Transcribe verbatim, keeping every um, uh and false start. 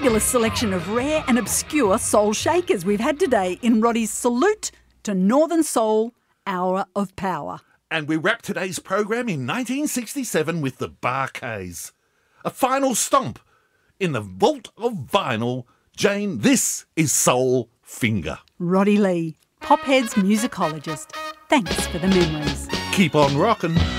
fabulous selection of rare and obscure soul shakers we've had today in Roddy's Salute to Northern Soul Hour of Power. And we wrap today's program in nineteen sixty-seven with the Bar-Kays. A final stomp in the vault of vinyl. Jane, this is Soul Finger. Roddy Lee, Pophead's musicologist. Thanks for the memories. Keep on rockin'.